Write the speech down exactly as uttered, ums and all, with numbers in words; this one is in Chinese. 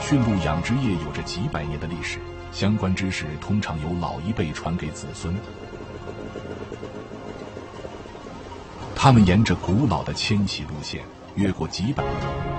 驯鹿养殖业有着几百年的历史，相关知识通常由老一辈传给子孙。他们沿着古老的迁徙路线，越过几百